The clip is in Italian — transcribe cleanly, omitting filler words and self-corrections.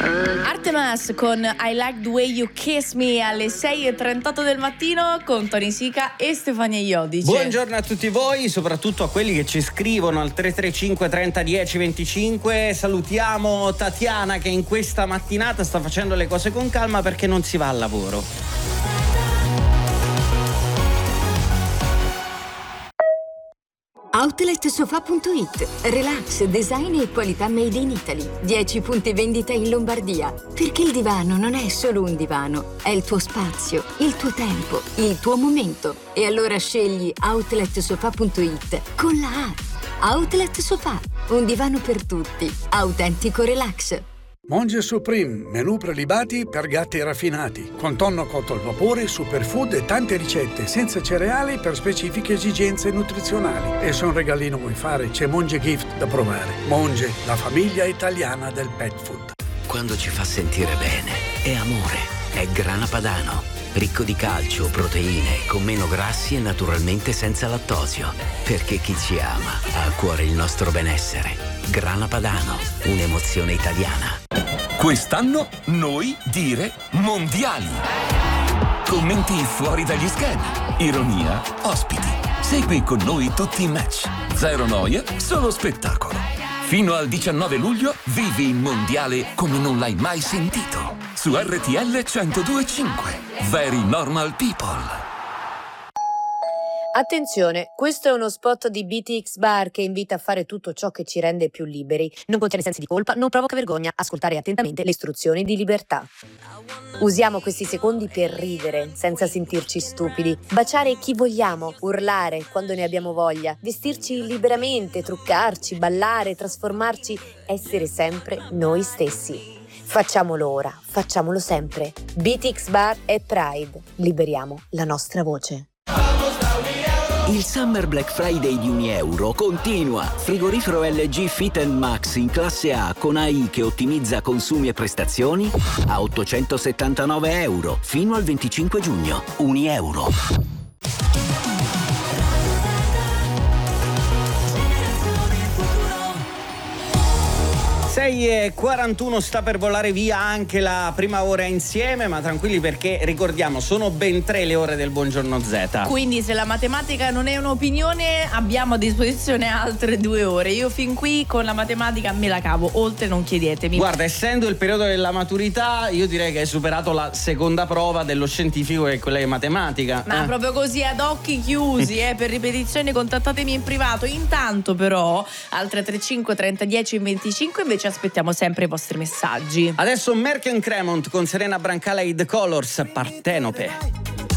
Artemas con I Like the Way You Kiss Me alle 6:38 del mattino con Tony Sica e Stefania Iodice. Buongiorno a tutti voi, soprattutto a quelli che ci scrivono al 335 30 10 25. Salutiamo Tatiana che in questa mattinata sta facendo le cose con calma perché non si va al lavoro. Outletsofa.it. Relax, design e qualità made in Italy. 10 punti vendita in Lombardia. Perché il divano non è solo un divano, è il tuo spazio, il tuo tempo, il tuo momento. E allora scegli Outletsofa.it con la A. Outlet Sofa. Un divano per tutti. Autentico relax. Monge Supreme, menù prelibati per gatti raffinati, con tonno cotto al vapore, superfood e tante ricette senza cereali per specifiche esigenze nutrizionali. E se un regalino vuoi fare, c'è Monge Gift da provare. Monge, la famiglia italiana del pet food. Quando ci fa sentire bene, è amore, è Grana Padano. Ricco di calcio, proteine, con meno grassi e naturalmente senza lattosio. Perché chi ci ama ha a cuore il nostro benessere. Grana Padano, un'emozione italiana. Quest'anno noi dire mondiali. Commenti fuori dagli schemi, ironia, ospiti. Segui con noi tutti i match. Zero noia, solo spettacolo. Fino al 19 luglio vivi il mondiale come non l'hai mai sentito. Su RTL 102.5. Very Normal People. Attenzione, questo è uno spot di BTX Bar che invita a fare tutto ciò che ci rende più liberi. Non contiene sensi di colpa, non provoca vergogna. Ascoltare attentamente le istruzioni di libertà. Usiamo questi secondi per ridere, senza sentirci stupidi. Baciare chi vogliamo, urlare quando ne abbiamo voglia, vestirci liberamente, truccarci, ballare, trasformarci, essere sempre noi stessi. Facciamolo ora, facciamolo sempre. BTX Bar e Pride. Liberiamo la nostra voce. Il Summer Black Friday di €1 continua. Frigorifero LG Fit & Max in classe A con AI che ottimizza consumi e prestazioni a €879 fino al 25 giugno. €1. 6:41 sta per volare via anche la prima ora insieme, ma tranquilli perché ricordiamo sono ben 3 le ore del Buongiorno Z. Quindi se la matematica non è un'opinione abbiamo a disposizione altre 2 ore. Io fin qui con la matematica me la cavo, oltre non chiedetemi. Guarda, essendo il periodo della maturità io direi che hai superato la seconda prova dello scientifico che è quella di matematica. Ma proprio così ad occhi chiusi, per ripetizioni contattatemi in privato. Intanto però al 335 30 10 25 invece aspettiamo sempre i vostri messaggi. Adesso Merck & Cremont con Serena Brancala e The Colors, Partenope.